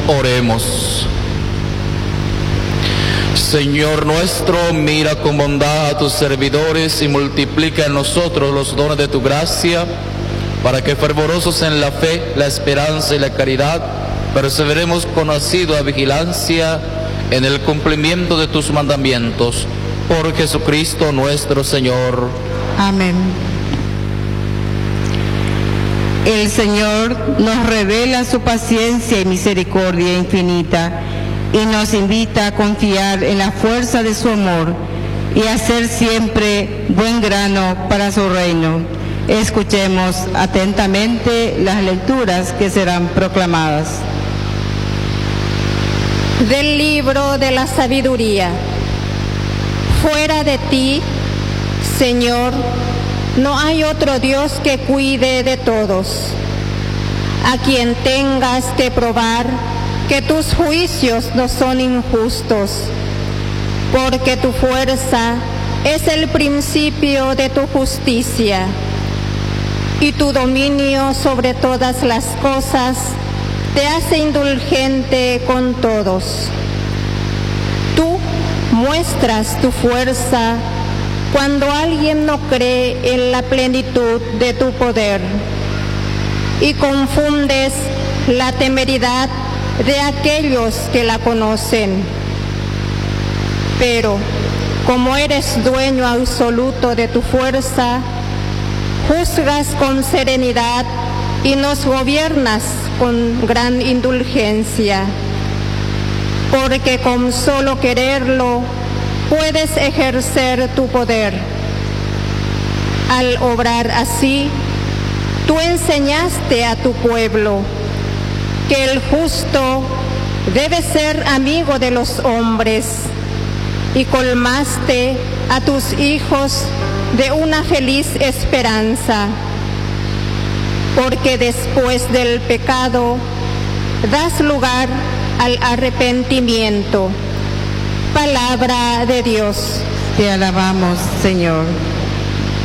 Oremos. Señor nuestro, mira con bondad a tus servidores y multiplica en nosotros los dones de tu gracia, para que fervorosos en la fe, la esperanza y la caridad, perseveremos con asidua vigilancia en el cumplimiento de tus mandamientos. Por Jesucristo nuestro Señor. Amén. El Señor nos revela su paciencia y misericordia infinita y nos invita a confiar en la fuerza de su amor y a hacer siempre buen grano para su reino. Escuchemos atentamente las lecturas que serán proclamadas. Del libro de la sabiduría. Fuera de ti, Señor, no hay otro Dios que cuide de todos, a quien tengas que probar que tus juicios no son injustos, porque tu fuerza es el principio de tu justicia, y tu dominio sobre todas las cosas te hace indulgente con todos. Tú muestras tu fuerza cuando alguien no cree en la plenitud de tu poder y confundes la temeridad de aquellos que la conocen. Pero como eres dueño absoluto de tu fuerza, juzgas con serenidad y nos gobiernas con gran indulgencia, porque con solo quererlo puedes ejercer tu poder. Al obrar así, tú enseñaste a tu pueblo que el justo debe ser amigo de los hombres y colmaste a tus hijos de una feliz esperanza, porque después del pecado das lugar al arrepentimiento. Palabra de Dios. Te alabamos, Señor.